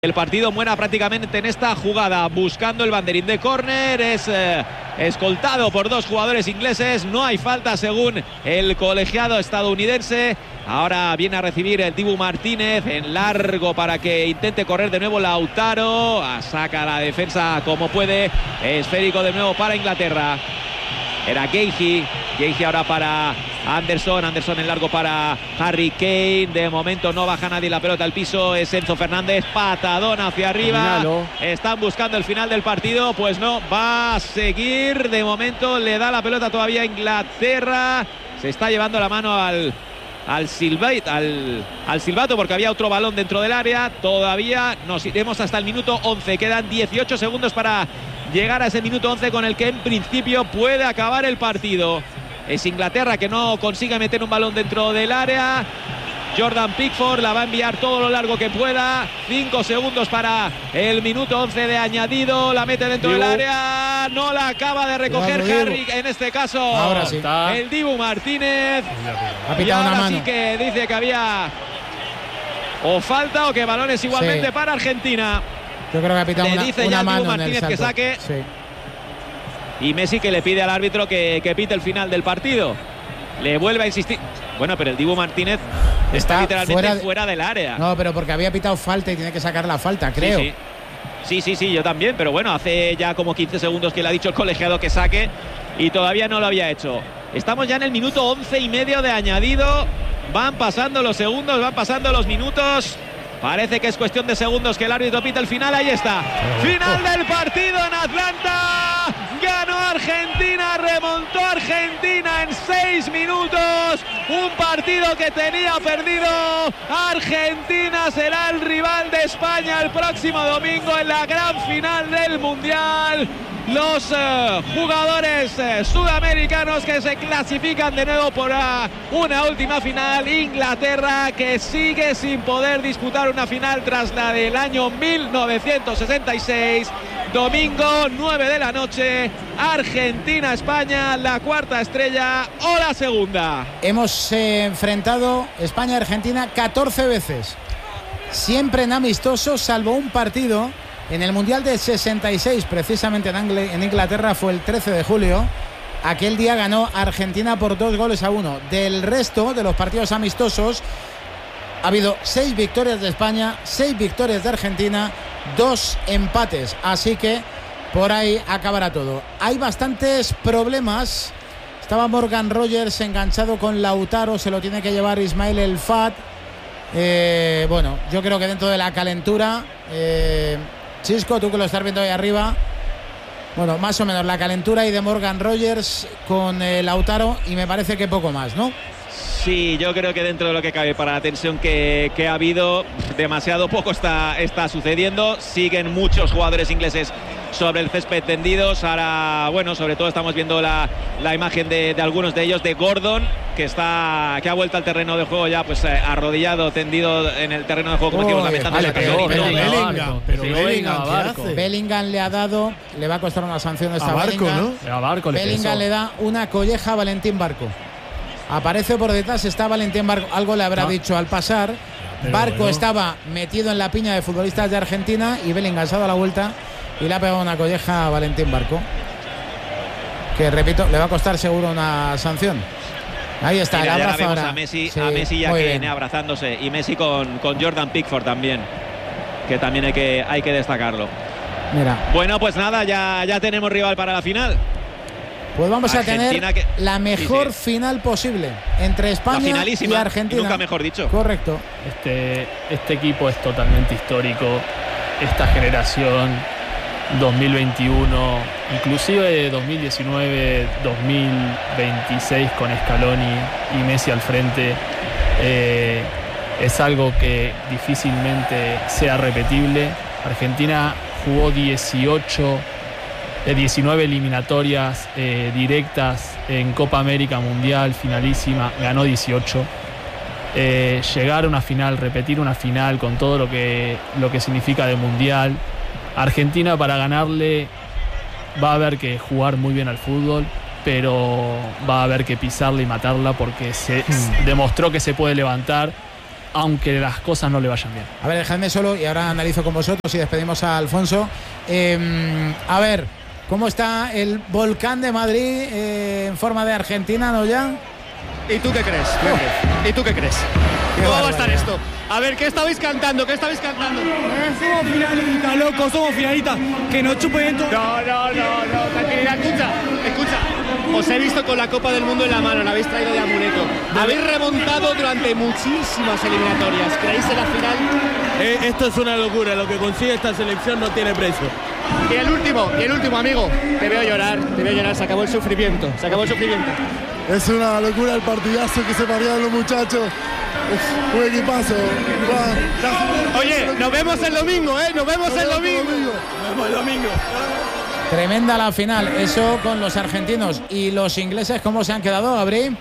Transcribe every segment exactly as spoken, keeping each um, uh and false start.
El partido muera prácticamente en esta jugada, buscando el banderín de córner, es eh, escoltado por dos jugadores ingleses, no hay falta según el colegiado estadounidense. Ahora viene a recibir el Dibu Martínez en largo para que intente correr de nuevo Lautaro, saca la defensa como puede, esférico de nuevo para Inglaterra. Era Guehi, Guehi ahora para Anderson, Anderson en largo para Harry Kane, de momento no baja nadie la pelota al piso, es Enzo Fernández, patadón hacia arriba, Terminalo. Están buscando el final del partido, pues no, va a seguir, de momento le da la pelota todavía a Inglaterra, se está llevando la mano al, al, silbait, al, al silbato porque había otro balón dentro del área, todavía nos iremos hasta el minuto once, quedan dieciocho segundos para llegar a ese minuto once con el que en principio puede acabar el partido. Es Inglaterra que no consigue meter un balón dentro del área. Jordan Pickford la va a enviar todo lo largo que pueda. cinco segundos para el minuto once de añadido. La mete dentro Dibu. del área. No la acaba de recoger Cuidado, Harry. Dibu. En este caso, ahora sí. el Dibu Martínez. Ha y ahora una mano. sí que dice que había o falta o que balones igualmente sí. para Argentina. Yo creo que ha pitado le una, dice una ya mano Dibu Martínez que saque. Sí. Y Messi que le pide al árbitro que, que pite el final del partido. Le vuelve a insistir. Bueno, pero el Dibu Martínez está, está literalmente fuera, de, fuera del área. No, pero porque había pitado falta y tiene que sacar la falta, creo. Sí, sí, sí, sí, sí, yo también. Pero bueno, hace ya como quince segundos que le ha dicho el colegiado que saque y todavía no lo había hecho. Estamos ya en el minuto once y medio de añadido. Van pasando los segundos, van pasando los minutos. Parece que es cuestión de segundos que el árbitro pita el final. Ahí está. Final del partido en Atlanta. Ganó Argentina, remontó Argentina en seis minutos. Un partido que tenía perdido. Argentina será el rival de España el próximo domingo en la gran final del Mundial. Los uh, jugadores uh, sudamericanos que se clasifican de nuevo por uh, una última final. Inglaterra que sigue sin poder disputar una final tras la del año mil novecientos sesenta y seis. Domingo nueve de la noche, Argentina-España, la cuarta estrella o la segunda. Hemos eh, enfrentado España-Argentina catorce veces, siempre en amistosos, salvo un partido. En el Mundial del sesenta y seis, precisamente en, Angl- en Inglaterra, fue el trece de julio. Aquel día ganó Argentina por dos goles a uno. Del resto de los partidos amistosos, ha habido seis victorias de España, seis victorias de Argentina, dos empates. Así que por ahí acabará todo. Hay bastantes problemas. Estaba Morgan Rogers enganchado con Lautaro, se lo tiene que llevar Ismail El Fat. Eh, bueno, yo creo que dentro de la calentura... Eh, Chisco, tú que lo estás viendo ahí arriba, bueno, más o menos la calentura y de Morgan Rogers con eh, Lautaro, y me parece que poco más, ¿no? Sí, yo creo que dentro de lo que cabe para la tensión que, que ha habido, demasiado poco está, está sucediendo. Siguen muchos jugadores ingleses sobre el césped tendidos. Ahora, bueno, sobre todo estamos viendo la, la imagen de, de algunos de ellos, de Gordon, que está que ha vuelto al terreno de juego ya, pues eh, arrodillado, tendido en el terreno de juego, como decimos, lamentando vale, esa pero, pero, pero, Bellingham, pero pero Bellingham, ¿qué hace? Bellingham le ha dado, le va a costar una sanción esta a Barco, Bellingham, ¿no? A Barco le Bellingham pesó. le da una colleja a Valentín Barco. Aparece por detrás, está Valentín Barco, algo le habrá ah. dicho al pasar. Pero Barco bueno. estaba metido en la piña de futbolistas de Argentina y Bellingham se ha dado la vuelta y le ha pegado una colleja a Valentín Barco, que repito, le va a costar seguro una sanción. Ahí está. Mira, el abrazo abrazo vemos ahora. a Messi, Sí, a Messi ya que viene abrazándose, y Messi con, con Jordan Pickford también, que también hay que, hay que destacarlo. Mira. Bueno, pues nada, ya, ya tenemos rival para la final. Pues vamos Argentina, a tener que, la mejor sí, sí. final posible entre España y Argentina. Nunca mejor dicho. Correcto. Este, este equipo es totalmente histórico. Esta generación dos mil veintiuno, inclusive dos mil diecinueve, dos mil veintiséis con Scaloni y Messi al frente, eh, es algo que difícilmente sea repetible. Argentina jugó dieciocho de diecinueve eliminatorias eh, directas en Copa América Mundial, finalísima, ganó dieciocho. Eh, llegar a una final, repetir una final con todo lo que, lo que significa de Mundial. Argentina, para ganarle, va a haber que jugar muy bien al fútbol, pero va a haber que pisarla y matarla, porque se hmm. demostró que se puede levantar aunque las cosas no le vayan bien. A ver, dejadme solo y ahora analizo con vosotros y despedimos a Alfonso. Eh, a ver, ¿cómo está el volcán de Madrid eh, en forma de Argentina, no ya? ¿Y tú qué crees? Oh. ¿Y tú qué crees? Qué ¿Cómo barbaridad. va a estar esto? A ver, ¿qué estabais cantando? ¿Qué estabais cantando? Eh, somos finalistas, loco, somos finalistas. Que nos chupen todo. No, no, no, no, tranquilidad, escucha, escucha. Os he visto con la Copa del Mundo en la mano, la habéis traído de amuleto. Habéis remontado durante muchísimas eliminatorias. ¿Creéis en la final? Eh, esto es una locura, lo que consigue esta selección no tiene precio. Y el último, y el último, amigo. Te veo llorar, te veo llorar, se acabó el sufrimiento, se acabó el sufrimiento. Es una locura el partidazo que se parió los muchachos. Es un equipazo. Oye, nos vemos el domingo, ¿eh? Nos vemos el domingo. Nos vemos el domingo. Tremenda la final, eso con los argentinos. ¿Y los ingleses cómo se han quedado, Gabriel?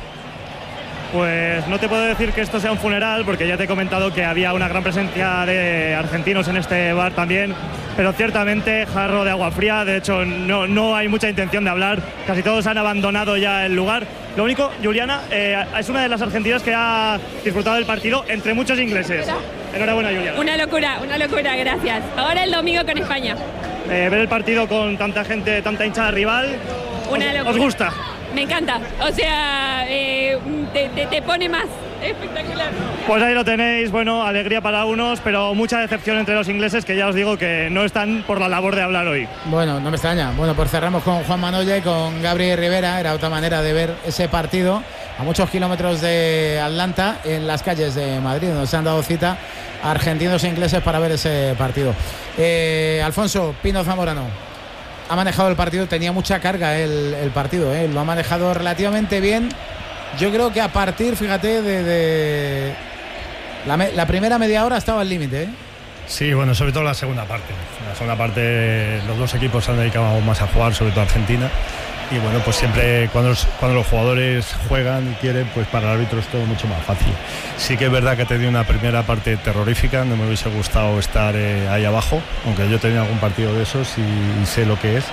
Pues no te puedo decir que esto sea un funeral, porque ya te he comentado que había una gran presencia de argentinos en este bar también, pero ciertamente jarro de agua fría. De hecho, no, no hay mucha intención de hablar, casi todos han abandonado ya el lugar. Lo único, Juliana, eh, es una de las argentinas que ha disfrutado del partido entre muchos ingleses. Enhorabuena, Juliana. Una locura, una locura, gracias. Ahora el domingo con España. Eh, ver el partido con tanta gente, tanta hinchada rival, Una os, locura. os gusta. Me encanta, o sea, eh, te, te, te pone más. Espectacular. Pues ahí lo tenéis, bueno, alegría para unos, pero mucha decepción entre los ingleses, que ya os digo que no están por la labor de hablar hoy. Bueno, no me extraña. Bueno, pues cerramos con Juan Manoya y con Gabriel Rivera. Era otra manera de ver ese partido a muchos kilómetros de Atlanta, en las calles de Madrid, donde se han dado cita a argentinos e ingleses para ver ese partido. Eh, Alfonso Pino Zamorano ha manejado el partido, tenía mucha carga el, el partido, ¿eh? Lo ha manejado relativamente bien. Yo creo que a partir, fíjate, de, de la, me, la primera media hora estaba al límite, ¿eh? Sí, bueno, sobre todo la segunda parte. En la segunda parte los dos equipos se han dedicado más a jugar, sobre todo Argentina. Y bueno, pues siempre cuando los, cuando los jugadores juegan y quieren, pues para el árbitro es todo mucho más fácil. Sí que es verdad que he tenido una primera parte terrorífica, no me hubiese gustado estar eh, ahí abajo, aunque yo he tenido algún partido de esos y, y sé lo que es.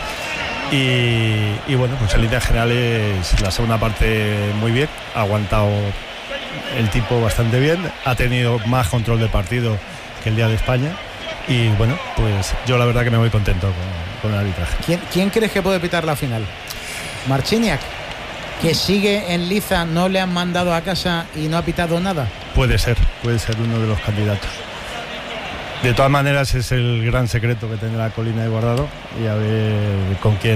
Y, y bueno, pues en líneas generales la segunda parte muy bien, ha aguantado el tipo bastante bien, ha tenido más control de partido que el día de España y bueno, pues yo la verdad que me voy contento con, con el arbitraje. ¿Quién, ¿Quién crees que puede pitar la final? Marciniak, que sigue en liza, no le han mandado a casa y no ha pitado nada. Puede ser, puede ser uno de los candidatos. De todas maneras es el gran secreto que tiene la colina de Guardado y a ver con quién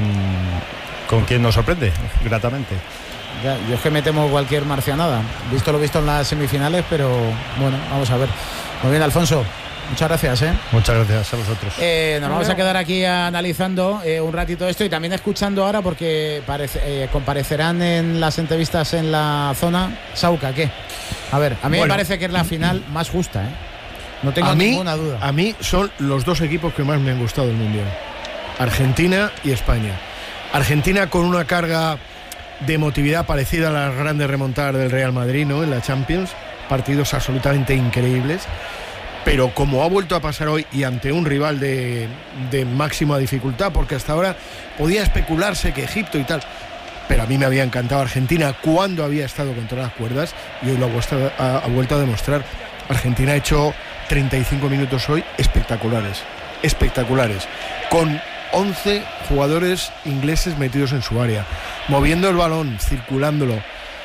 con quién nos sorprende gratamente. Ya, yo es que me temo cualquier marcianada, visto lo visto en las semifinales, pero bueno, vamos a ver. Muy bien, Alfonso, muchas gracias, ¿eh? Muchas gracias a vosotros. Eh, nos vamos a quedar aquí analizando eh, un ratito esto y también escuchando ahora porque parece, eh, comparecerán en las entrevistas en la zona. Sauca, ¿qué? A ver, a mí bueno, me parece que es la final más justa, ¿eh? No tengo a mí, ninguna duda. A mí son los dos equipos que más me han gustado del Mundial. Argentina y España. Argentina con una carga de emotividad parecida a las grandes remontadas del Real Madrid, ¿no? En la Champions. Partidos absolutamente increíbles. Pero como ha vuelto a pasar hoy y ante un rival de, de máxima dificultad, porque hasta ahora podía especularse que Egipto y tal, pero a mí me había encantado Argentina cuando había estado contra las cuerdas y hoy lo ha vuelto a, ha vuelto a demostrar. Argentina ha hecho treinta y cinco minutos hoy espectaculares, espectaculares, con once jugadores ingleses metidos en su área, moviendo el balón, circulándolo,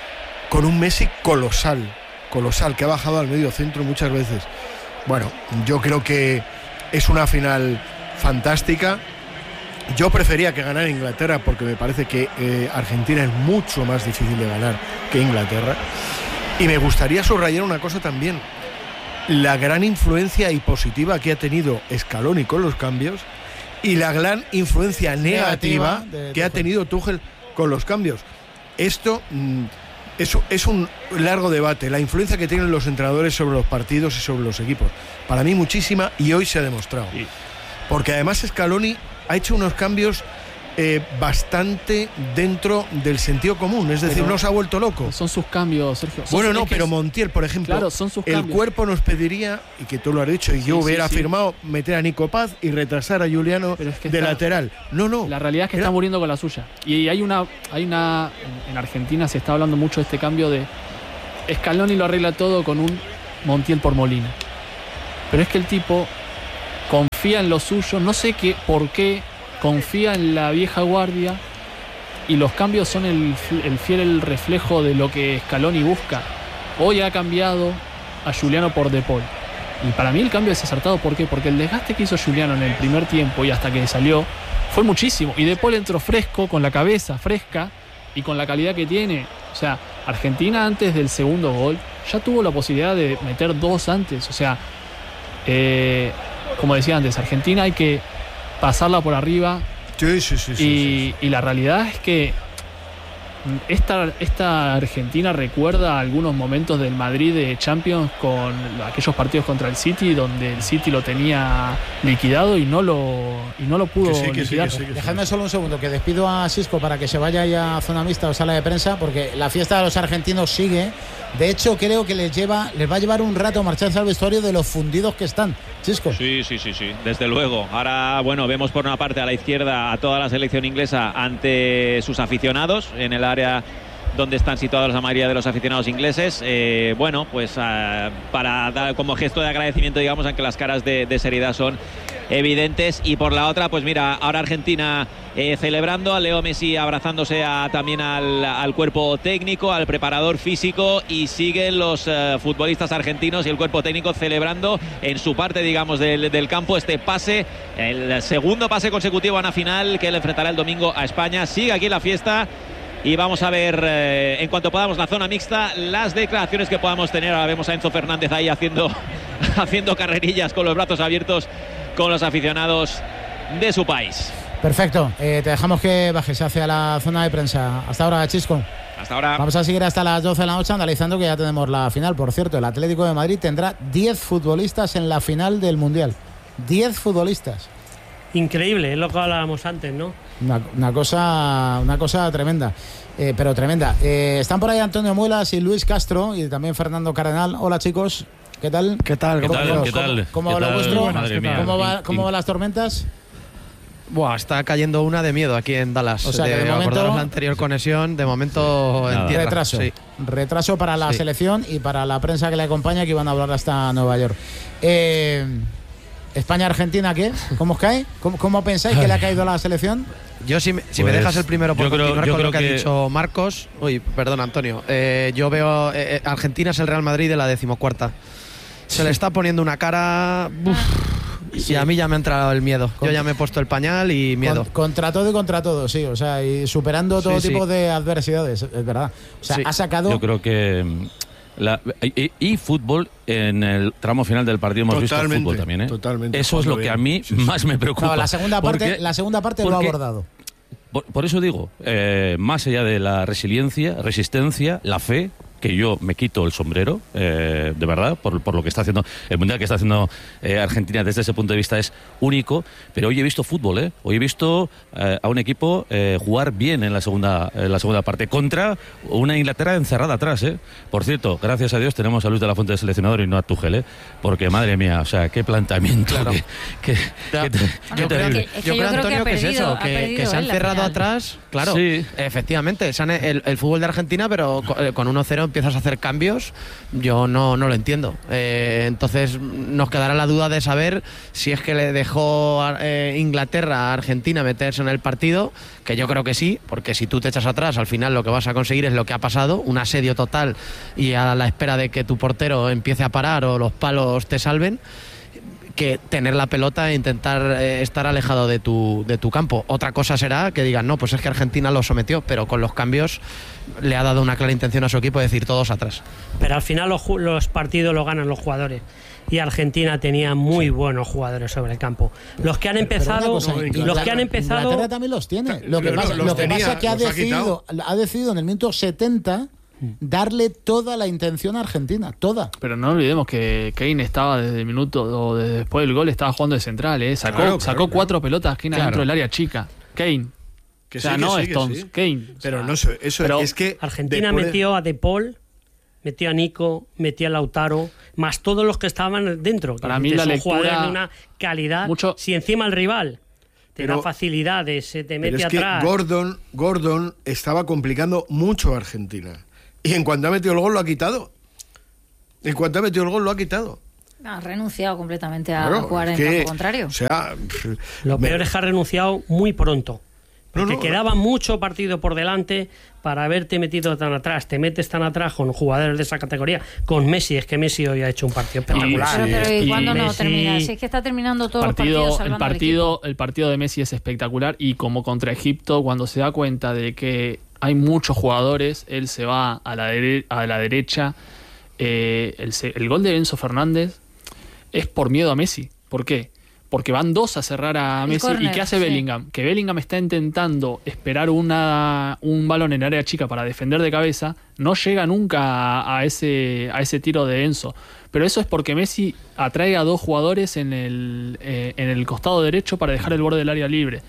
con un Messi colosal, colosal, que ha bajado al medio centro muchas veces. Bueno, yo creo que es una final fantástica. Yo prefería que ganara Inglaterra porque me parece que eh, Argentina es mucho más difícil de ganar que Inglaterra. Y me gustaría subrayar una cosa también. La gran influencia y positiva que ha tenido Scaloni con los cambios y la gran influencia negativa, negativa que Tuchel. ha tenido Tuchel con los cambios. Esto mmm, es, es un largo debate, la influencia que tienen los entrenadores sobre los partidos y sobre los equipos. Para mí muchísima y hoy se ha demostrado. Sí. Porque además Scaloni ha hecho unos cambios Eh, bastante dentro del sentido común, es decir, pero no se ha vuelto loco. Son sus cambios, Sergio. Son bueno, no, es pero es... Montiel, por ejemplo, claro, son sus el cambios. Cuerpo nos pediría, y que tú lo has dicho, y sí, yo hubiera sí, afirmado, sí. meter a Nico Paz y retrasar a Juliano es que de está... lateral. No, no. La realidad es que Era... está muriendo con la suya. Y hay una, hay una, en Argentina se está hablando mucho de este cambio de Scaloni lo arregla todo con un Montiel por Molina. Pero es que el tipo confía en lo suyo, no sé qué, por qué, confía en la vieja guardia y los cambios son el, el fiel reflejo de lo que Scaloni busca. Hoy ha cambiado a Juliano por De Paul. Y para mí el cambio es acertado. ¿Por qué? Porque el desgaste que hizo Juliano en el primer tiempo y hasta que salió fue muchísimo. Y De Paul entró fresco, con la cabeza fresca y con la calidad que tiene. O sea, Argentina antes del segundo gol ya tuvo la posibilidad de meter dos antes. O sea, eh, como decía antes, Argentina hay que pasarla por arriba. Sí, sí, sí, y, sí, sí. y la realidad es que Esta, esta Argentina recuerda algunos momentos del Madrid de Champions con aquellos partidos contra el City donde el City lo tenía liquidado y no lo, y no lo pudo Que sí, que liquidar. sí, que sí, que Dejadme sí. solo un segundo, que despido a Xisco para que se vaya ya a zona mixta o sala de prensa, porque la fiesta de los argentinos sigue. De hecho, creo que les lleva, les va a llevar un rato marcharse al vestuario de los fundidos que están. Xisco. Sí, sí, sí, sí, desde luego. Ahora, bueno, vemos por una parte a la izquierda a toda la selección inglesa ante sus aficionados en el área donde están situados la mayoría de los aficionados ingleses. Eh, bueno, pues uh, para dar como gesto de agradecimiento, digamos, aunque las caras de, de seriedad son evidentes. Y por la otra, pues mira, ahora Argentina eh, celebrando, a Leo Messi abrazándose a, también al, al cuerpo técnico, al preparador físico, y siguen los uh, futbolistas argentinos y el cuerpo técnico celebrando en su parte, digamos, del, del campo este pase, el segundo pase consecutivo a una final que le enfrentará el domingo a España. Sigue aquí la fiesta. Y vamos a ver, eh, en cuanto podamos, la zona mixta, las declaraciones que podamos tener. Ahora vemos a Enzo Fernández ahí haciendo, haciendo carrerillas con los brazos abiertos con los aficionados de su país. Perfecto, eh, te dejamos que bajes hacia la zona de prensa. Hasta ahora, Xisco. Hasta ahora. Vamos a seguir hasta las doce de la noche analizando que ya tenemos la final. Por cierto, el Atlético de Madrid tendrá diez futbolistas en la final del Mundial. diez futbolistas. Increíble, es lo que hablábamos antes, ¿no? Una, una cosa una cosa tremenda, eh, pero tremenda. Eh, están por ahí Antonio Muelas y Luis Castro y también Fernando Cardenal. Hola, chicos. ¿Qué tal? ¿Qué tal? ¿Qué ¿Cómo, tal? ¿Cómo, ¿Qué tal? ¿Cómo va lo vuestro? ¿Cómo va, cómo van las tormentas? Buah, está cayendo una de miedo aquí en Dallas. O sea, de, que de momento, la anterior conexión, de momento en tierra. Retraso. Sí. Retraso para la sí. selección y para la prensa que le acompaña, que iban a hablar hasta Nueva York. Eh, España-Argentina, ¿qué? ¿Cómo os cae? ¿Cómo, cómo pensáis que le ha caído a la selección? Yo, si, me, si pues, me dejas el primero por creo, continuar con lo que, que ha dicho Marcos. Uy, perdón, Antonio. Eh, yo veo. Eh, Argentina es el Real Madrid de la decimocuarta. Se sí. le está poniendo una cara. Uf, sí. Y a mí ya me ha entrado el miedo. Yo ya me he puesto el pañal y miedo. Con, contra todo y contra todo, sí. O sea, y superando todo sí, tipo sí. de adversidades, es verdad. O sea, sí. ha sacado. Yo creo que. La, y, y fútbol en el tramo final del partido hemos totalmente, visto fútbol también, ¿eh? Totalmente. Eso es lo bien. que a mí sí, sí. más me preocupa. No, la segunda parte, porque, la segunda parte porque, lo ha abordado. Por, por eso digo, eh, más allá de la resiliencia, resistencia, la fe, que yo me quito el sombrero, eh, de verdad, por, por lo que está haciendo el Mundial que está haciendo eh, Argentina desde ese punto de vista es único, pero hoy he visto fútbol, ¿eh? Hoy he visto eh, a un equipo eh, jugar bien en la segunda en la segunda parte contra una Inglaterra encerrada atrás, ¿eh? Por cierto, gracias a Dios tenemos a Luis de la Fuente de seleccionador y no a Tuchel, ¿eh? Porque madre mía, o sea, qué planteamiento, claro. que, que, que, que, qué terrible. Que, es que yo, yo creo, Antonio, que, perdido, es eso, que, que se han cerrado atrás, claro, sí. efectivamente, se han, el, el fútbol de Argentina, pero con, con uno cero empiezas a hacer cambios, yo no, no lo entiendo. Eh, entonces nos quedará la duda de saber si es que le dejó eh, Inglaterra a Argentina meterse en el partido, que yo creo que sí, porque si tú te echas atrás, al final lo que vas a conseguir es lo que ha pasado, un asedio total y a la espera de que tu portero empiece a parar o los palos te salven, que tener la pelota e intentar eh, estar alejado de tu, de tu campo. Otra cosa será que digan, no, pues es que Argentina lo sometió, pero con los cambios le ha dado una clara intención a su equipo de decir todos atrás. Pero al final los, los partidos los ganan los jugadores. Y Argentina tenía muy sí. buenos jugadores sobre el campo. Los que han empezado, cosa, no, los que han empezado, Inglaterra también los tiene. Lo que pasa, lo que pasa es que ha decidido, ha decidido en el minuto setenta darle toda la intención a Argentina, toda. Pero no olvidemos que Kane estaba desde el minuto o desde después del gol estaba jugando de central, ¿eh? Sacó, claro, claro, sacó claro. cuatro pelotas Kane claro. dentro del área chica. Kane. Que o sea, sí, no sí, Stones, sí. Kane. Pero o sea, no sé, eso pero es que Argentina metió a De Paul, metió a Nico, metió a Lautaro, más todos los que estaban dentro. Para mí la son lectura jugadores de una calidad. Mucho... Si encima el rival te pero, da facilidades, se te mete pero es atrás. Que Gordon, Gordon estaba complicando mucho a Argentina. Y en cuanto ha metido el gol lo ha quitado. En cuanto ha metido el gol, lo ha quitado. Ha renunciado completamente a Claro, jugar en es que, campo contrario. O sea, Lo me- peor es que ha renunciado muy pronto. Porque No, no, quedaba mucho partido por delante para haberte metido tan atrás. Te metes tan atrás con jugadores de esa categoría. Con Messi, es que Messi hoy ha hecho un partido espectacular. Pero, pero ¿y Y cuándo no Messi- termina? Si es que está terminando todos partido, los partidos el salvando al partido, el partido de Messi es espectacular y como contra Egipto, cuando se da cuenta de que hay muchos jugadores, él se va a la, dere- a la derecha. Eh, el, se- el gol de Enzo Fernández es por miedo a Messi. ¿Por qué? Porque van dos a cerrar a El Messi. córner, ¿Y qué hace sí. Bellingham? Que Bellingham está intentando esperar una, un balón en área chica para defender de cabeza. No llega nunca a, a ese, a ese tiro de Enzo. Pero eso es porque Messi atrae a dos jugadores en el, eh, en el costado derecho para dejar el borde del área libre.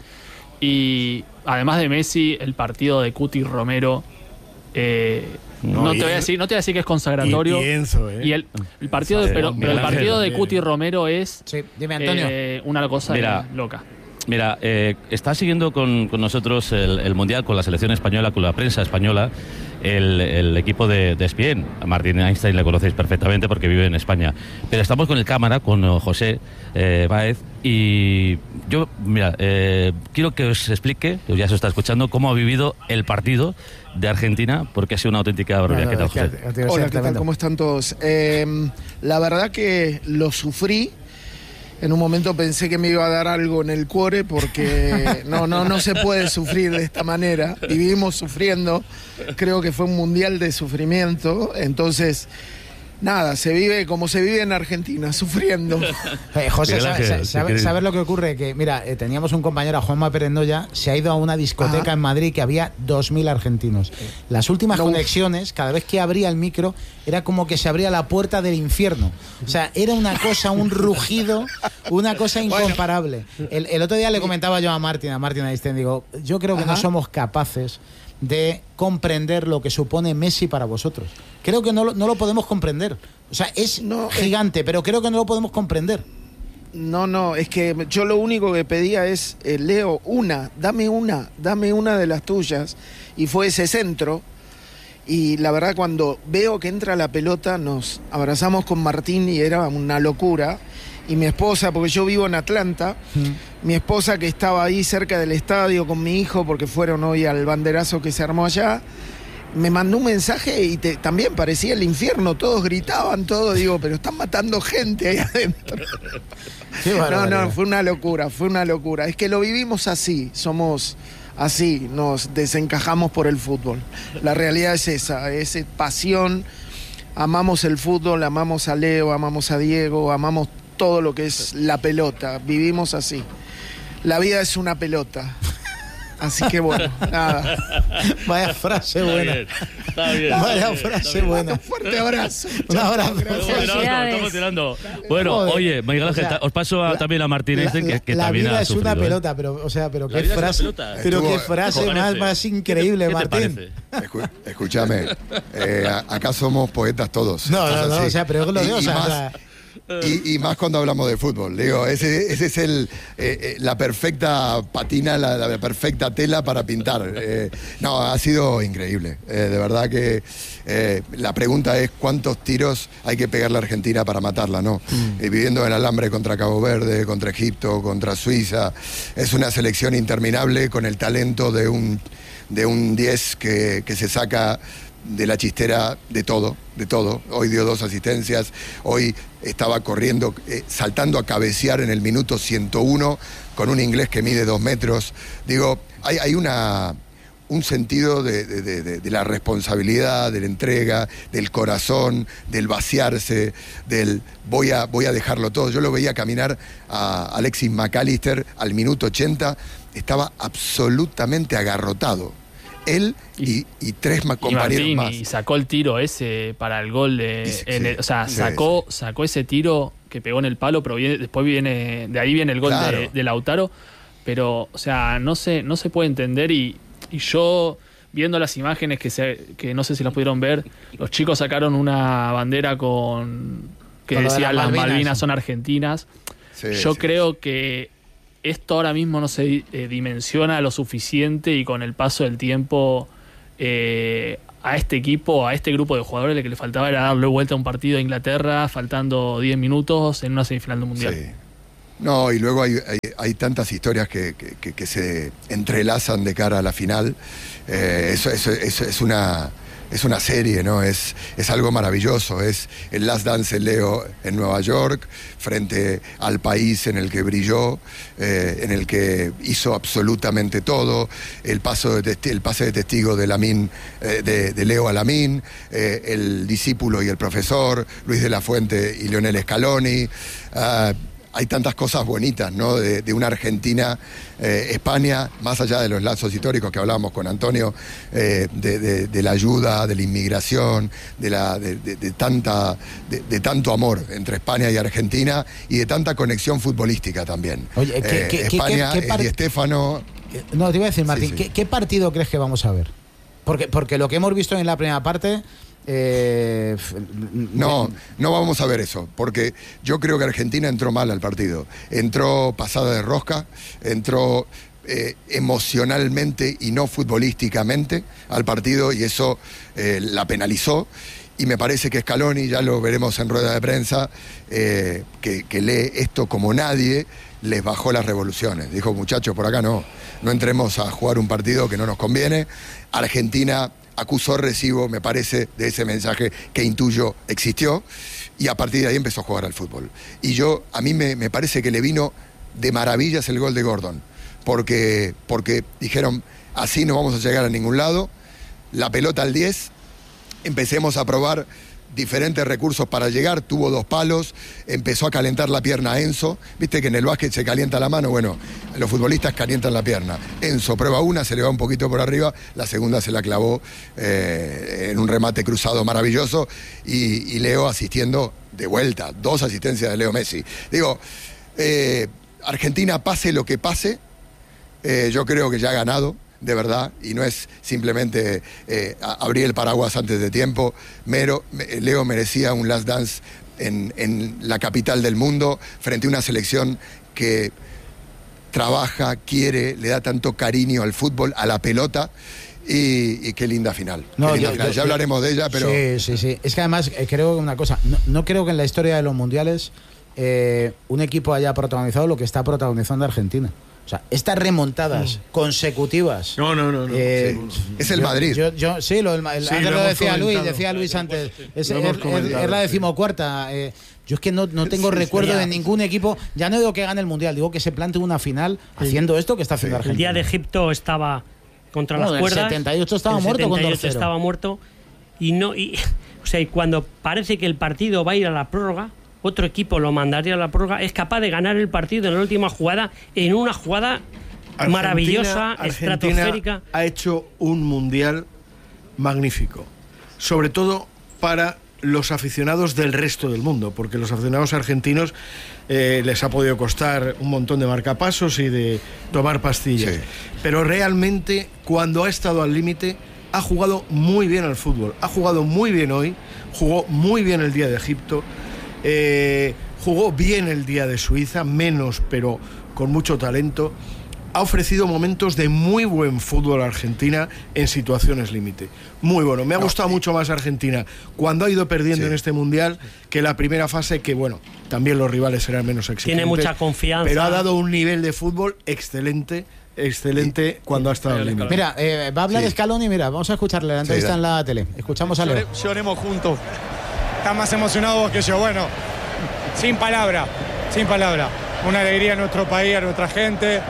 Y además de Messi, el partido de Cuti Romero. Eh, No, no, y te voy a en- decir, no te voy a decir que es consagratorio. Y- y Enzo, ¿eh? Y el, el partido de, Sí, pero, pero el Miguel Ángel partido de también. Cuti Romero es Sí, dime, Antonio. eh, una cosa Mira, loca. Mira, eh, está siguiendo con, con nosotros el, el Mundial, con la selección española, con la prensa española, el, el equipo de, de E S P N. A Martín Einstein le conocéis perfectamente porque vive en España. Pero estamos con el cámara, con eh, José eh, Báez, y yo, mira, eh, quiero que os explique, que ya se está escuchando, cómo ha vivido el partido de Argentina, porque ha sido una auténtica barbaridad. ¿Qué tal, José? Hola, ¿qué tal? ¿Cómo están todos? Eh, la verdad que lo sufrí. En un momento pensé que me iba a dar algo en el cuore porque no, no, no se puede sufrir de esta manera. Vivimos sufriendo. Creo que fue un mundial de sufrimiento. Entonces, nada, se vive como se vive en Argentina, sufriendo. Eh, José, Miguel sa- Ángel, sa- ¿qué sabe- quieres? ¿sabes lo que ocurre? Que, mira, eh, teníamos un compañero, a Juanma Perendoya, se ha ido a una discoteca Ajá. en Madrid que había dos mil argentinos. Las últimas No. conexiones, cada vez que abría el micro, era como que se abría la puerta del infierno. O sea, era una cosa, un rugido, una cosa incomparable. El, el otro día le comentaba yo a Martín, a Martín Einstein, digo, yo creo que no Ajá. somos capaces de comprender lo que supone Messi para vosotros. Creo que no lo, no lo podemos comprender. O sea, es gigante, pero creo que no lo podemos comprender. No, no, es que yo lo único que pedía es, eh, Leo, una, dame una, dame una de las tuyas. Y fue ese centro. Y la verdad, cuando veo que entra la pelota, nos abrazamos con Martín y era una locura. Y mi esposa, porque yo vivo en Atlanta, mi esposa que estaba ahí cerca del estadio con mi hijo, porque fueron hoy al banderazo que se armó allá, me mandó un mensaje y te- también parecía el infierno, todos gritaban, todo, digo, pero están matando gente ahí adentro. Qué No, barbaridad. no, fue una locura, fue una locura. Es que lo vivimos así, somos así, nos desencajamos por el fútbol. La realidad es esa, es pasión, amamos el fútbol, amamos a Leo, amamos a Diego, amamos todo lo que es la pelota, vivimos así. La vida es una pelota. Así que bueno, nada. Vaya frase Está buena. bien, está bien. Vaya está bien, frase está bien. buena. Un fuerte abrazo. Un abrazo. Estamos tirando, estamos tirando. Bueno, Joder. oye, Miguel Ángel, O sea, os paso a- la- también a Martín La, Einstein, que, la- que la también vida ha es una sufrido, ¿eh? pelota, pero, o sea, pero La qué vida es una frase, pelota. pero Estuvo- qué frase ¿Qué más, parece? más increíble, ¿Qué te Martín. parece? Escu- escúchame, eh, a- acá somos poetas todos. No, Esto no, es no, así. o sea, pero es lo Y- de, o y sea, más- o sea, Y, y más cuando hablamos de fútbol, digo, ese, ese es el, eh, eh, la perfecta patina, la, la perfecta tela para pintar. Eh, no, ha sido increíble. Eh, de verdad que eh, la pregunta es cuántos tiros hay que pegarle a Argentina para matarla, ¿no? Eh, viviendo en el alambre contra Cabo Verde, contra Egipto, contra Suiza. Es una selección interminable con el talento de un, de un diez que, que se saca de la chistera de todo, de todo. Hoy dio dos asistencias, hoy estaba corriendo, eh, saltando a cabecear en el minuto ciento uno con un inglés que mide dos metros. Digo, hay, hay una, un sentido de, de- de- de- de la responsabilidad, de la entrega, del corazón, del vaciarse, del voy a, voy a dejarlo todo. Yo lo veía caminar a Alexis McAllister al minuto ochenta, estaba absolutamente agarrotado. Él y, y tres ma- Y compañeros Martín, más. y sacó el tiro ese para el gol de, Sí, en el- o sea, sí, sacó, sacó ese tiro que pegó en el palo, pero viene- después viene, de ahí viene el gol Claro. de, de Lautaro, pero, o sea, no se, no se puede entender y, y yo viendo las imágenes que se, que no sé si las pudieron ver, los chicos sacaron una bandera con que Con lo de decía las las Malvinas". Malvinas son argentinas. Sí, yo sí, creo que esto ahora mismo no se eh, dimensiona lo suficiente y con el paso del tiempo eh, a este equipo, a este grupo de jugadores, lo que le faltaba era darle vuelta a un partido a Inglaterra, faltando diez minutos en una semifinal del Mundial. Sí. No, y luego hay, hay, hay tantas historias que, que, que, que se entrelazan de cara a la final. Eh, eso, eso, eso es una... Es una serie, ¿no? Es, es algo maravilloso. Es el Last Dance de Leo en Nueva York, frente al país en el que brilló, eh, en el que hizo absolutamente todo. El, paso de el pase de testigo de, Lamine, eh, de, de Leo a Lamine, eh, el discípulo y el profesor, Luis de la Fuente y Lionel Scaloni. Uh, Hay tantas cosas bonitas, ¿no? De, de una Argentina, eh, España, más allá de los lazos históricos que hablábamos con Antonio, eh, de, de, de la ayuda, de la inmigración, de, la, de, de, de tanta, de, de tanto amor entre España y Argentina y de tanta conexión futbolística también. Oye, ¿qué, eh, qué, España, qué, qué part... Di Stéfano. No, te iba a decir, Martín, sí, sí. ¿qué, ¿qué partido crees que vamos a ver? Porque, porque lo que hemos visto en la primera parte. Eh, no, no vamos a ver eso, porque yo creo que Argentina entró mal al partido. Entró pasada de rosca, entró eh, emocionalmente y no futbolísticamente al partido, y eso eh, la penalizó. Y me parece que Scaloni, ya lo veremos en rueda de prensa, eh, que, que lee esto como nadie, les bajó las revoluciones. Dijo, muchachos, por acá no, no entremos a jugar un partido que no nos conviene. Argentina acusó recibo, me parece, de ese mensaje que intuyo existió, y a partir de ahí empezó a jugar al fútbol. Y yo, a mí me, me parece que le vino de maravillas el gol de Gordon, porque, porque dijeron, así no vamos a llegar a ningún lado, la pelota al diez, empecemos a probar diferentes recursos para llegar, tuvo dos palos, empezó a calentar la pierna a Enzo, viste que en el básquet se calienta la mano, bueno, los futbolistas calientan la pierna. Enzo prueba una, se le va un poquito por arriba, la segunda se la clavó eh, en un remate cruzado maravilloso, y, y Leo asistiendo de vuelta, dos asistencias de Leo Messi. Digo, eh, Argentina, pase lo que pase, eh, yo creo que ya ha ganado, de verdad, y no es simplemente eh, abrir el paraguas antes de tiempo. Mero, Leo merecía un last dance en, en la capital del mundo, frente a una selección que trabaja, quiere, le da tanto cariño al fútbol, a la pelota, y, y qué linda final. No, qué linda yo, final. yo, ya hablaremos de ella, pero... Sí, sí, sí. Es que además eh, creo que una cosa, no, no creo que en la historia de los mundiales eh, un equipo haya protagonizado lo que está protagonizando Argentina. O sea, estas remontadas mm. consecutivas. No, no, no. no. Eh, sí. Es el yo, Madrid. Yo, yo, sí, lo, el, el, sí, antes lo lo decía comentado. Luis, decía Luis antes. Es, es, es, es la decimocuarta. Eh, yo es que no, no tengo sí, recuerdo sí, de ningún equipo. Ya no digo que gane el mundial, digo que se plantee una final haciendo esto que está haciendo sí. Argentina. El día de Egipto estaba contra no, las cuerdas. El setenta y ocho estaba el muerto setenta y ocho con dos cero. Estaba muerto. Y no. Y, o sea, y cuando parece que el partido va a ir a la prórroga, otro equipo lo mandaría a la prórroga, es capaz de ganar el partido en la última jugada, en una jugada. Argentina, maravillosa, Argentina estratosférica. Ha hecho un mundial magnífico, sobre todo para los aficionados del resto del mundo, porque los aficionados argentinos eh, les ha podido costar un montón de marcapasos y de tomar pastillas, sí. Pero realmente cuando ha estado al límite ha jugado muy bien al fútbol, ha jugado muy bien hoy, jugó muy bien el día de Egipto, eh, jugó bien el día de Suiza, menos pero con mucho talento. Ha ofrecido momentos de muy buen fútbol a Argentina en situaciones límite. Muy bueno. Me ha gustado no, mucho más Argentina cuando ha ido perdiendo sí. en este Mundial que la primera fase, que bueno, también los rivales eran menos exigentes. Tiene mucha confianza. Pero ha dado un nivel de fútbol excelente, excelente sí. cuando ha estado al límite. Mira, eh, va a hablar sí. Scaloni, mira, vamos a escucharle la entrevista sí, en la tele. Escuchamos a Leo. Llore, lloremos juntos. Están más emocionados que yo. Bueno, sin palabra, sin palabra. Una alegría a nuestro país, a nuestra gente.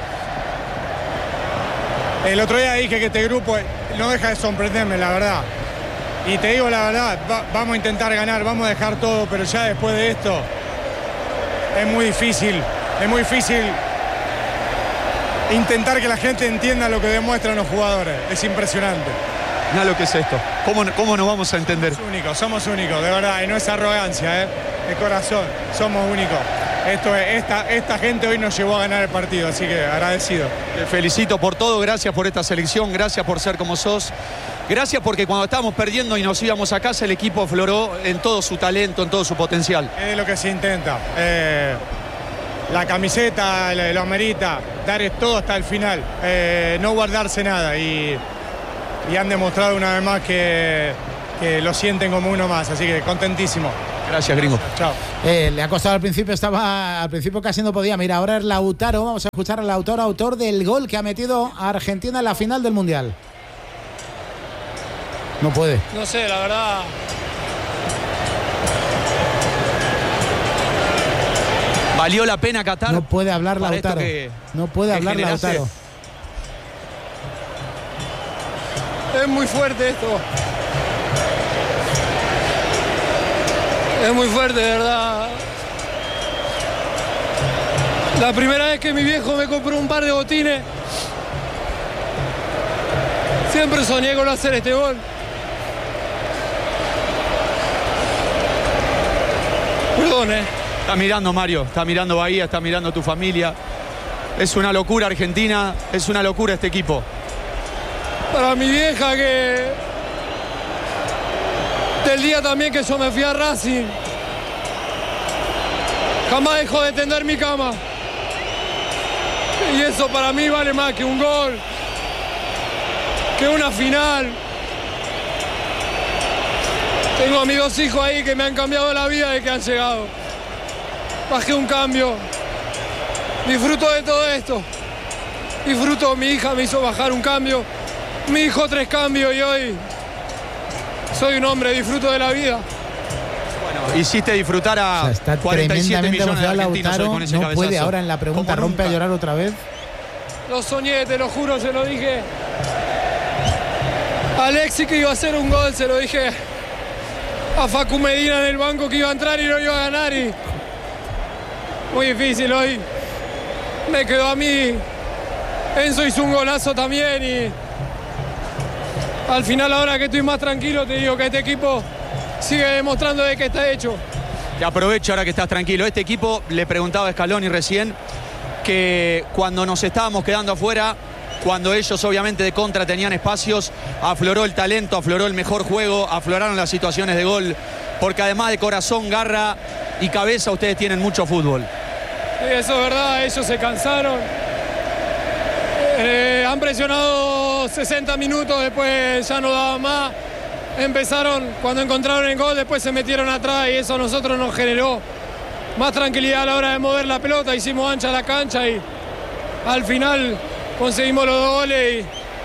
El otro día dije que este grupo no deja de sorprenderme, la verdad. Y te digo la verdad, va, vamos a intentar ganar, vamos a dejar todo, pero ya después de esto es muy difícil, es muy difícil intentar que la gente entienda lo que demuestran los jugadores. Es impresionante. Mira lo que es esto. ¿Cómo, cómo nos vamos a entender? Somos únicos, somos únicos, de verdad, y no es arrogancia, ¿eh? De corazón, somos únicos. Esto es, esta, esta gente hoy nos llevó a ganar el partido, así que agradecido. Te felicito por todo, gracias por esta selección, gracias por ser como sos. Gracias porque cuando estábamos perdiendo y nos íbamos a casa, el equipo afloró en todo su talento, en todo su potencial. Es lo que se intenta. Eh, la camiseta lo amerita, dar todo hasta el final, eh, no guardarse nada. Y y han demostrado una vez más que, que lo sienten como uno más, así que contentísimo. Gracias, gringo. Chao. Eh, le ha costado al principio, estaba al principio casi no podía. Mira, ahora es Lautaro, vamos a escuchar al autor, autor del gol que ha metido a Argentina en la final del Mundial. No puede. No sé, la verdad. ¿Valió la pena Qatar? No puede hablar Para Lautaro. esto que- No puede que hablar generaste. Lautaro. Es muy fuerte esto. Es muy fuerte, de verdad. La primera vez que mi viejo me compró un par de botines, siempre soñé con hacer este gol. Perdón, eh. Está mirando Mario, está mirando Bahía, está mirando tu familia. Es una locura Argentina, es una locura este equipo. Para mi vieja que... Del día también que yo me fui a Racing, jamás dejó de tender mi cama. Y eso para mí vale más que un gol, que una final. Tengo a mis dos hijos ahí que me han cambiado la vida desde que han llegado. Bajé un cambio. Disfruto de todo esto. Disfruto, mi hija me hizo bajar un cambio. Mi hijo tres cambios y hoy soy un hombre, disfruto de la vida. Bueno, hiciste disfrutar a O sea, está cuarenta y siete tremendamente millones de emocionado argentinos hoy Lautaro. con ese No cabezazo. puede ahora en la pregunta, Como rompe a nunca. llorar otra vez. Lo soñé, te lo juro, se lo dije a Alexis que iba a hacer un gol, se lo dije a Facu Medina en el banco que iba a entrar y no iba a ganar. Y muy difícil hoy. Me quedó a mí. Enzo hizo un golazo también y al final, ahora que estoy más tranquilo, te digo que este equipo sigue demostrando de que está hecho. Te aprovecho ahora que estás tranquilo. Este equipo, le preguntaba a Scaloni recién, que cuando nos estábamos quedando afuera, cuando ellos obviamente de contra tenían espacios, afloró el talento, afloró el mejor juego, afloraron las situaciones de gol, porque además de corazón, garra y cabeza, ustedes tienen mucho fútbol. Sí, eso es verdad, ellos se cansaron. Eh, han presionado sesenta minutos, después ya no daban más. Empezaron, cuando encontraron el gol, después se metieron atrás y eso a nosotros nos generó más tranquilidad a la hora de mover la pelota. Hicimos ancha la cancha y al final conseguimos los dos goles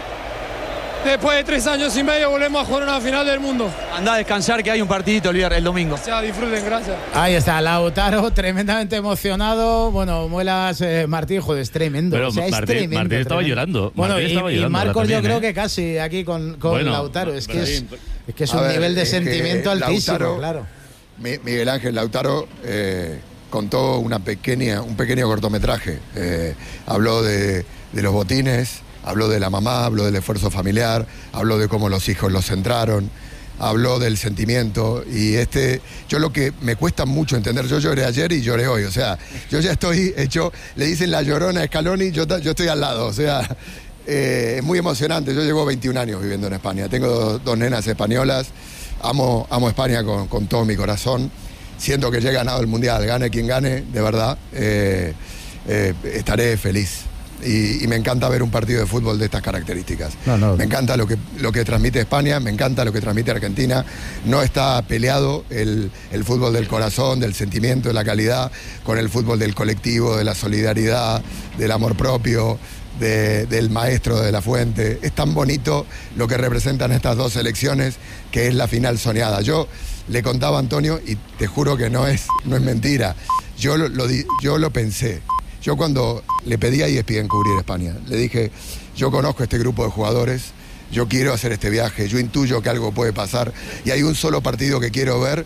y después de tres años y medio volvemos a jugar una final del mundo. Andá a descansar que hay un partidito el viernes, el domingo. Ya, disfruten, gracias. Ahí está, Lautaro, tremendamente emocionado. Bueno, Muelas, eh, Martín, joder, es tremendo. Pero o sea, es Martín, tremendo, Martín estaba tremendo. llorando. Bueno, Martín y, estaba y llorando ahora Marcos también, yo creo ¿eh? que casi aquí con, con Bueno, Lautaro. Es que es, es que es A un ver, nivel de es que sentimiento altísimo, Lautaro- claro. Mi- Miguel Ángel Lautaro eh, contó una pequeña, un pequeño cortometraje. Eh, habló de, de los botines, habló de la mamá, habló del esfuerzo familiar, habló de cómo los hijos los centraron, habló del sentimiento. Y este, yo lo que me cuesta mucho entender, yo lloré ayer y lloré hoy. O sea, yo ya estoy hecho, le dicen la llorona a Scaloni, yo, ta- yo estoy al lado. O sea, eh, es muy emocionante. Yo llevo veintiún años viviendo en España. Tengo dos, dos nenas españolas. Amo, amo España con, con todo mi corazón. Siento que ya he ganado el Mundial, gane quien gane, de verdad, eh, eh, estaré feliz. Y, y me encanta ver un partido de fútbol de estas características. No, no. Me encanta lo que, lo que transmite España, me encanta lo que transmite Argentina. No está peleado el, el fútbol del corazón, del sentimiento, de la calidad, con el fútbol del colectivo, de la solidaridad, del amor propio, de- del maestro de la fuente. Es tan bonito lo que representan estas dos selecciones, que es la final soñada. Yo le contaba a Antonio, y te juro que no es, no es mentira, yo lo, lo di- yo lo pensé. Yo cuando le pedí a E S P N cubrir España, le dije, yo conozco este grupo de jugadores, yo quiero hacer este viaje, yo intuyo que algo puede pasar, y hay un solo partido que quiero ver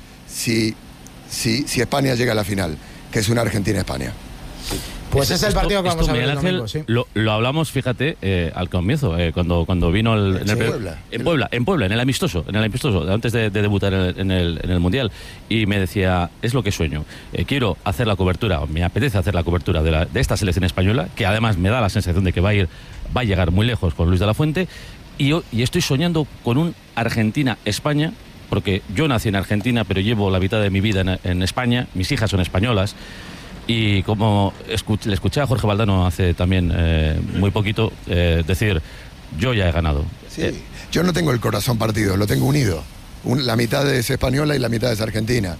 si, si, si España llega a la final, que es una Argentina-España. Pues es el Esto- partido que vamos esto, a ver Miguel el Ángel, domingo, sí. lo, lo hablamos, fíjate, eh, al comienzo, eh, cuando, cuando vino el, en, el, Puebla. en Puebla, en Puebla, en el amistoso, en el amistoso, antes de, de debutar en el, en, el, en el Mundial, y me decía, es lo que sueño, eh, quiero hacer la cobertura, o me apetece hacer la cobertura de, la, de esta selección española, que además me da la sensación de que va a ir, va a llegar muy lejos con Luis de la Fuente, y, yo- y estoy soñando con un Argentina-España, porque yo nací en Argentina, pero llevo la mitad de mi vida en, en España, mis hijas son españolas. Y como escuch- le escuché a Jorge Valdano hace también eh, muy poquito eh, decir, yo ya he ganado. Sí, eh. Yo no tengo el corazón partido, lo tengo unido. Un, la mitad es española y la mitad es argentina.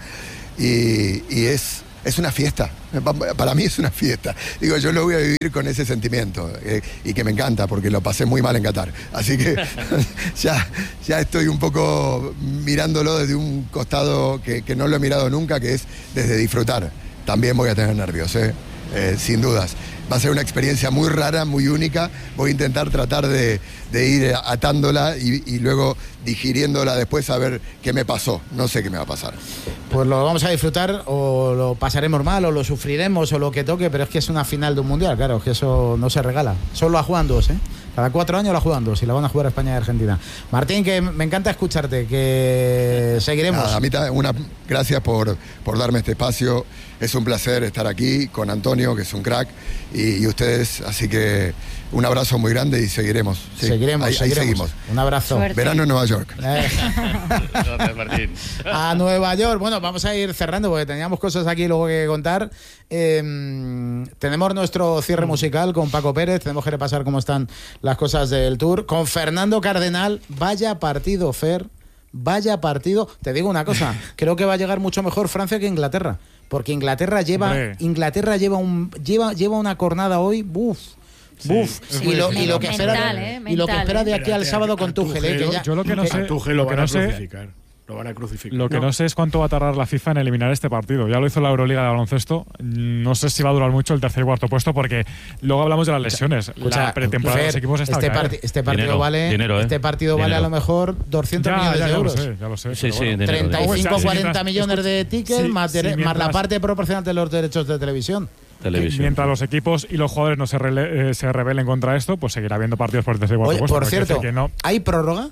Y, y es, es una fiesta. Para mí es una fiesta. Digo, yo lo voy a vivir con ese sentimiento. Eh, y que me encanta, porque lo pasé muy mal en Qatar. Así que ya, ya estoy un poco mirándolo desde un costado que, que no lo he mirado nunca, que es desde disfrutar. También voy a tener nervios, ¿eh? Eh, sin dudas. Va a ser una experiencia muy rara, muy única. Voy a intentar tratar de, de ir atándola y, y luego digiriéndola después a ver qué me pasó. No sé qué me va a pasar. Pues lo vamos a disfrutar, o lo pasaremos mal, o lo sufriremos, o lo que toque, pero es que es una final de un mundial, claro, es que eso no se regala. Solo la juegan dos, ¿eh? Cada cuatro años la juegan dos y la van a jugar España y Argentina. Martín, que me encanta escucharte, que seguiremos. Nada, a mí una, gracias por, por darme este espacio. Es un placer estar aquí con Antonio, que es un crack, y, y ustedes, así que un abrazo muy grande y seguiremos. Sí, seguiremos, ahí, seguiremos. Ahí seguimos. Un abrazo. Suerte. Verano en Nueva York. Gracias, Martín. A Nueva York. Bueno, vamos a ir cerrando porque teníamos cosas aquí luego que contar. Eh, tenemos nuestro cierre musical con Paco Pérez. Tenemos que repasar cómo están las cosas del Tour. Con Fernando Cardenal. Vaya partido, Fer. Vaya partido. Te digo una cosa. Creo que va a llegar mucho mejor Francia que Inglaterra. Porque Inglaterra lleva Hombre. Inglaterra lleva un lleva lleva una cornada hoy, buf, buf, sí, y, lo, y lo que espera mental, eh, y lo que espera de aquí al sábado con Tuchel, eh, que ya, yo lo que no sé, Tuchel lo, lo van a no sé, crucificar. Lo van a crucificar. Lo que no. no sé es cuánto va a tardar la FIFA en eliminar este partido. Ya lo hizo la Euroliga de baloncesto. No sé si va a durar mucho el tercer y cuarto puesto, porque luego hablamos de las lesiones. Escucha, la pretemporada de los equipos está este, part este partido dinero, vale dinero, ¿eh? Este partido dinero. vale a lo mejor doscientos ya, millones ya, de ya euros. Lo sé, ya lo sé. Sí, sí, bueno, treinta y cinco, cuarenta millones escucha, de tickets sí, más, sí, más mientras, la parte proporcional de los derechos de televisión. Televisión. Mientras los equipos y los jugadores no se, rele, eh, se rebelen contra esto, pues seguirá habiendo partidos por el tercer y cuarto Oye, puesto. Por cierto, que no. ¿hay prórroga?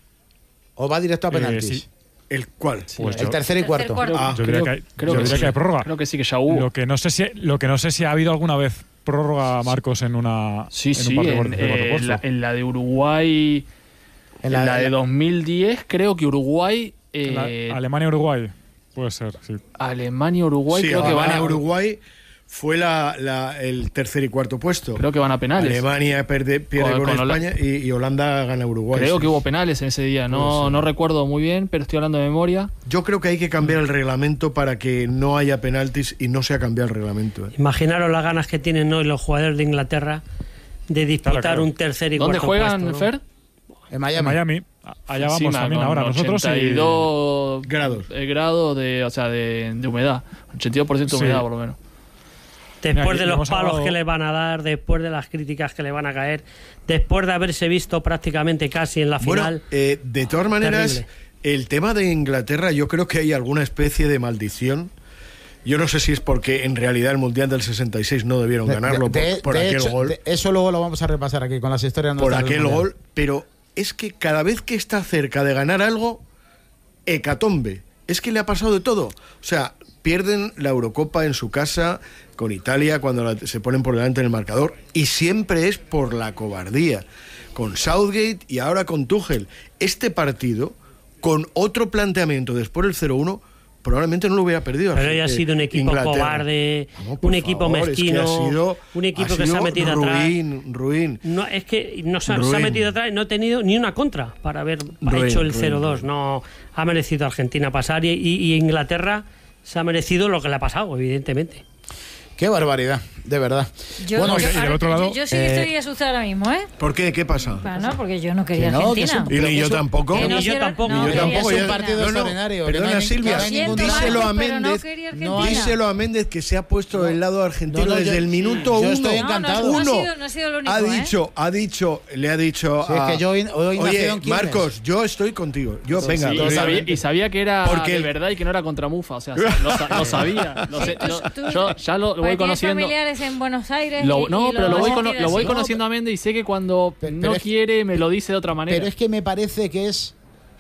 ¿O va directo a penaltis? Eh, sí. ¿El cuál? Pues el yo, tercer y cuarto. Ah, yo diría que hay, creo yo que, diría sí. que hay prórroga. Creo que sí, que ya hubo. Lo que no sé si, lo que no sé si ha habido alguna vez prórroga, Marcos, en una. Sí, en sí, un partido en, por el eh, la, en la de Uruguay. En la, en la de dos mil diez, creo que Uruguay. Eh, Alemania-Uruguay. Puede ser, sí. Alemania-Uruguay, sí, creo que van a. Uruguay fue la, la, el tercer y cuarto puesto. Creo que van a penales. Alemania pierde, pierde con, con, con España y, y Holanda gana Uruguay. Creo sí. que hubo penales en ese día. No, no recuerdo muy bien, pero estoy hablando de memoria. Yo creo que hay que cambiar el reglamento para que no haya penaltis y no se ha cambiado el reglamento. ¿eh? Imaginaros las ganas que tienen hoy los jugadores de Inglaterra de disputar claro, claro. un tercer y ¿Dónde cuarto juegan, puesto, Fer? ¿no? En Miami. En Miami. Allá vamos Encima, también ahora nosotros. ochenta y dos y... grados. El grado de, o sea, de, de humedad. ochenta y dos por ciento de humedad, sí. por lo menos. Después Mira, de los palos hablado... que le van a dar, después de las críticas que le van a caer, después de haberse visto prácticamente casi en la final. Bueno, eh, de todas maneras, terrible. El tema de Inglaterra, yo creo que hay alguna especie de maldición. Yo no sé si es porque en realidad el Mundial del sesenta y seis no debieron ganarlo de, de, por, por de aquel hecho, gol. De eso luego lo vamos a repasar aquí con las historias. Por aquel gol, pero es que cada vez que está cerca de ganar algo, hecatombe. Es que le ha pasado de todo. O sea, pierden la Eurocopa en su casa con Italia cuando la, se ponen por delante en el marcador y siempre es por la cobardía. Con Southgate y ahora con Tuchel. Este partido, con otro planteamiento después del cero uno, probablemente no lo hubiera perdido. Pero ya ha sido un equipo Inglaterra. cobarde, no, un equipo favor, mezquino, es que ha sido, un equipo ha que se ha metido ruin, atrás. Ruin, no, es que no se, ruin. se ha metido atrás y no ha tenido ni una contra para haber ruin, hecho el cero dos. No ha merecido Argentina pasar y, y, y Inglaterra se ha merecido lo que le ha pasado, evidentemente. Qué barbaridad, de verdad. Yo, bueno, yo, y del otro lado, yo, yo sí eh, estoy asustada ahora mismo, ¿eh? ¿Por qué? ¿Qué pasa? Bueno, porque yo no quería no, Argentina. Y ni yo tampoco. Que no ni yo quiero, tampoco. No, ni yo tampoco. Es un partido no, no, extraordinario. Perdona, no Silvia, díselo a Méndez. No díselo a Méndez que se ha puesto del lado argentino no, no, yo, desde el minuto yo uno. Estoy encantado. No, no, uno. no, ha sido, no ha sido lo único, ha ¿eh? dicho, ha dicho, le ha dicho sí, a... es que yo hoy, hoy Oye, Marcos, yo estoy contigo. Yo, sí, venga. Sí, y, sabía, y sabía que era porque de verdad y que no era contra Mufa. O sea, lo, lo sabía. Lo sé, lo, tú, yo ya lo, lo voy conociendo. familiares en Buenos Aires. Lo, no, y pero lo voy, cono lo voy así. conociendo a Méndez y sé que cuando pero, no pero quiere es, me lo dice de otra manera. Pero es que me parece que es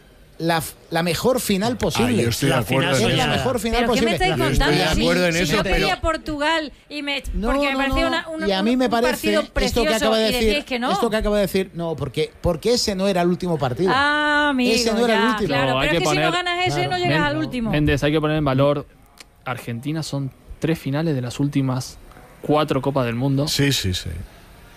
la, la mejor final posible. Ah, yo estoy la de acuerdo. Final es la mejor final ¿Pero posible. qué me estáis contando? Estoy de acuerdo si, en si eso, yo pero... quería Portugal y me, no, porque no, me parecía no. una, una, y a mí me un parece partido precioso esto que acaba de y decir, que no. esto que acaba de decir, no, porque porque ese no era el último partido. Ah, amigo, ese no era ya, el último. Claro, no, pero hay es que, que si poner, no ganas ese claro. no llegas Méndez, al último. Méndez, hay que poner en valor Argentina son tres finales de las últimas cuatro Copas del Mundo. Sí, sí, sí.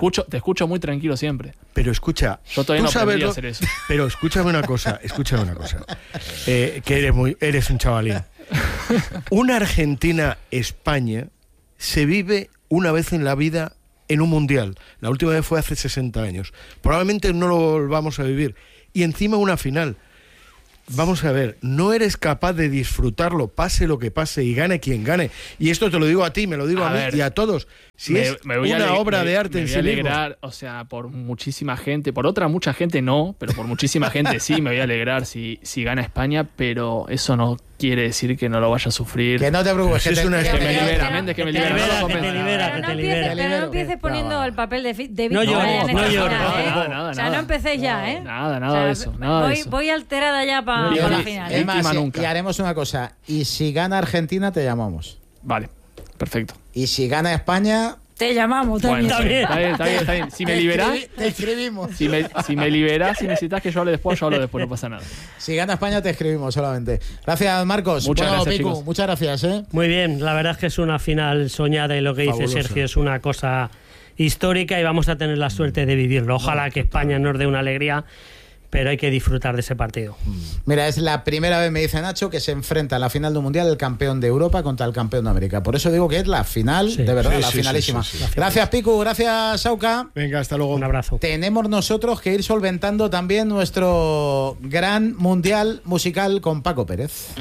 escucho, te escucho muy tranquilo siempre. Pero escucha, yo todavía tú no aprendí sabes lo, a hacer eso. Pero escúchame una cosa, escúchame una cosa. Eh, que eres muy, eres un chavalín. Una Argentina-España se vive una vez en la vida en un mundial. La última vez fue hace sesenta años. Probablemente no lo volvamos a vivir. Y encima una final. Vamos a ver, no eres capaz de disfrutarlo, pase lo que pase y gane quien gane. Y esto te lo digo a ti, me lo digo a, a mí ver, y a todos. Si me, es me voy una a obra me, de arte me en voy sí a mismo. alegrar, o sea, por muchísima gente, por otra mucha gente no, pero por muchísima gente sí me voy a alegrar si, si gana España, pero eso no quiere decir que no lo vaya a sufrir. Que no te preocupes, que, que, te, te, que, que me libera, Méndez, que me libera. Pero no empieces, pero no empieces poniendo el papel de, de no víctima llores, en esta no llores, final, ¿eh? nada, nada, o sea, nada. no empecéis ya, ¿eh? Nada, nada o sea, de eso, nada voy, de eso. voy alterada ya para no, pa la ni, final. Es más, nunca. y haremos una cosa, y si gana Argentina te llamamos. Vale, perfecto. Y si gana España... Te llamamos también. Bueno, está, bien. Está, bien, está bien, está bien. Si me liberas, te escribimos. Si me, si me liberas, si necesitas que yo hable después, yo hablo después, no pasa nada. Si gana España te escribimos solamente. Gracias, Marcos. Muchas bueno, gracias, Picu, chicos. muchas gracias, ¿eh? Muy bien, la verdad es que es una final soñada y lo que Fabulosa. dice Sergio es una cosa histórica y vamos a tener la suerte de vivirlo. Ojalá que España nos dé una alegría, pero hay que disfrutar de ese partido. Mira, es la primera vez, me dice Nacho, que se enfrenta a la final del Mundial el campeón de Europa contra el campeón de América. Por eso digo que es la final, Sí. de verdad, Sí, la sí, finalísima. sí, sí, sí. Gracias, Picu, gracias, Sauca. Venga, hasta luego. Un abrazo. Tenemos nosotros que ir solventando también nuestro gran Mundial musical con Paco Pérez.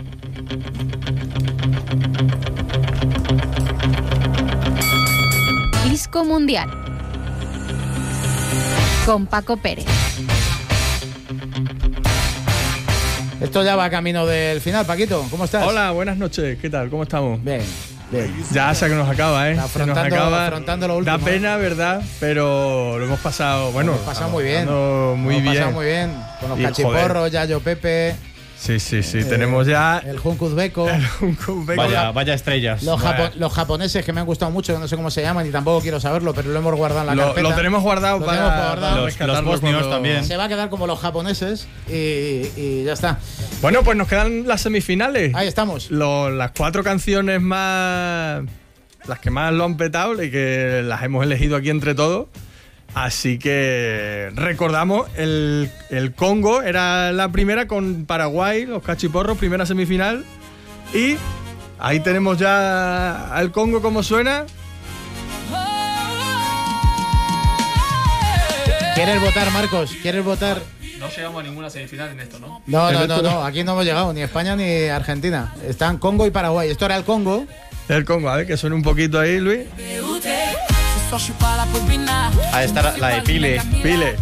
Disco Mundial con Paco Pérez. Esto ya va camino del final, Paquito. ¿Cómo estás? Hola, buenas noches. ¿Qué tal? ¿Cómo estamos? Bien, bien. Ya se nos acaba, ¿eh? Se nos Afrontando, acaba. afrontando lo último. Da pena, ¿verdad? Pero lo hemos pasado, bueno, Lo hemos pasado muy bien. Muy Lo hemos bien. pasado muy bien. Con los Y, cachiporros, Yayo Pepe. Sí, sí, sí. eh, Tenemos ya el Junco Uzbeko. el Junco Uzbeko. Vaya, vaya estrellas. Los, Vaya. japo- los japoneses que me han gustado mucho, no sé cómo se llaman y tampoco quiero saberlo, pero lo hemos guardado en la Lo, carpeta. lo tenemos guardado Lo para, tenemos guardado. para Los- rescatarlo los bosnios cuando- también. Se va a quedar como los japoneses y, y ya está. Bueno, pues nos quedan las semifinales. Ahí estamos. Lo- las cuatro canciones más. Las que más lo han petado y que las hemos elegido aquí entre todos. Así que recordamos, el, el Congo era la primera con Paraguay, los cachiporros, primera semifinal. Y ahí tenemos ya al Congo como suena. ¿Quieres votar, Marcos? ¿Quieres votar? No llegamos a ninguna semifinal en esto, ¿no? No, no, no, no. Aquí no hemos llegado, ni España ni Argentina. Están Congo y Paraguay. Esto era el Congo. El Congo, a ver, que suene un poquito ahí, Luis. Ahí está la, la de Pile. Pile.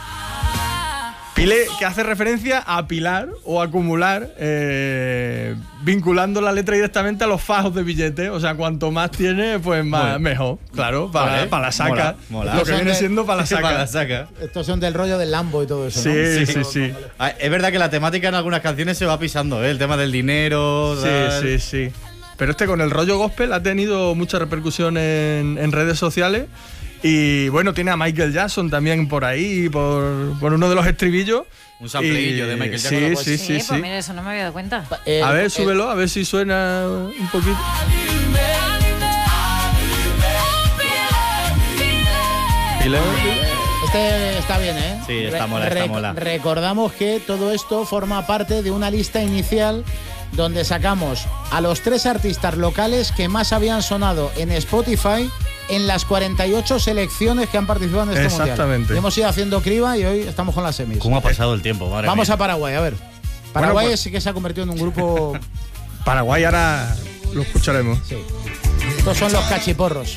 Pile, que hace referencia a pilar o acumular, eh, vinculando la letra directamente a los fajos de billetes. O sea, cuanto más tiene, pues más, Bueno. mejor. Claro, para, Vale. para la saca. Mola, mola. Lo que Son viene de- siendo para la Sí, saca. para la saca. Estos son del rollo del Lambo y todo eso, ¿no? Sí, sí, sí. Ah, es verdad que la temática en algunas canciones se va pisando, ¿eh? El tema del dinero. tal. Sí, sí, sí. Pero este con el rollo gospel ha tenido mucha repercusión en, en redes sociales. Y bueno, tiene a Michael Jackson también por ahí, por, por uno de los estribillos. Un sampleillo Y- de Michael sí, Jackson. Sí, sí, pues sí. mira, eso no me había dado cuenta. Eh, A ver, eh, súbelo, a ver si suena un poquito. Pile. Este está bien, ¿eh? Sí, está mola, está mola. Recordamos que todo esto forma parte de una lista inicial donde sacamos a los tres artistas locales que más habían sonado en Spotify en las cuarenta y ocho selecciones que han participado en este mundial. Exactamente. Y hemos ido haciendo criba y hoy estamos con las semis. ¿Cómo ha pasado el tiempo? Madre Vamos mía. a Paraguay, a ver. Paraguay pues- sí que se ha convertido en un grupo... Paraguay ahora lo escucharemos. Sí. Estos son los cachiporros.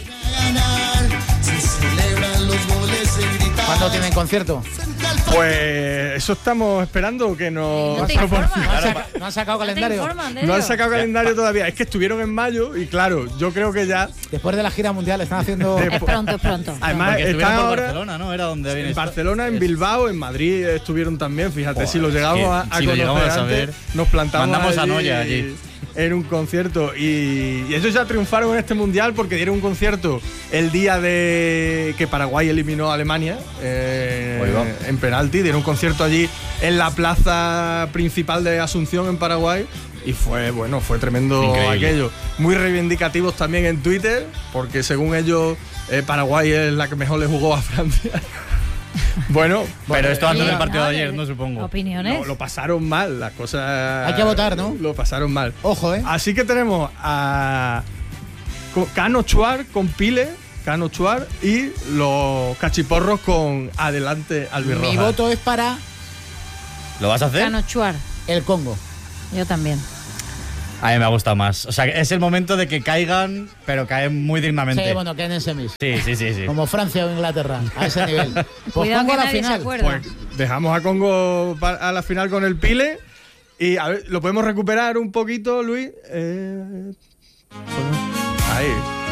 ¿Cuándo tienen concierto? Pues eso estamos esperando que nos No te proporcionen. ¿No han, saca- no han sacado ¿No te calendario? informan de No han ello? sacado calendario todavía. Es que estuvieron en mayo y claro, yo creo que ya. Después de la gira mundial están haciendo... Es pronto, es pronto. Además, Porque estuvieron están por ahora Barcelona, ¿no? Era donde habían en estado. Barcelona, en Bilbao, en Madrid estuvieron también. Fíjate, Joder, si lo llegamos es que a, a si lo conocer llegamos a antes, saber, nos plantamos mandamos a allí Noya allí. en un concierto. Y, y ellos ya triunfaron en este mundial porque dieron un concierto el día de que Paraguay eliminó a Alemania eh, Ahí va. en penalti. Dieron un concierto allí en la plaza principal de Asunción, en Paraguay. Y fue, bueno, fue tremendo Increíble. aquello. Muy reivindicativos también en Twitter, porque según ellos, eh, Paraguay es la que mejor le jugó a Francia. Bueno, Pero esto antes Sí, del partido no, de ayer, de- no supongo. ¿Opiniones? lo, lo pasaron mal, las cosas. Hay que votar, ¿no? Lo pasaron mal. Ojo, ¿eh? Así que tenemos a Co- Cano Chuar con Pile, Cano Chuar y los cachiporros con adelante albirroja. Mi voto es para... ¿Lo vas a hacer? Cano Chuar. El Congo. Yo también. A mí me ha gustado más. O sea, es el momento de que caigan, pero caen muy dignamente. Sí, bueno, caen en semis. Sí, sí, sí, sí. Como Francia o Inglaterra, a ese nivel. Pues Cuidado Congo que a la nadie final. se acuerda. Pues dejamos a Congo a la final con el Pile. Y a ver, ¿lo podemos recuperar un poquito, Luis? Eh... Ahí.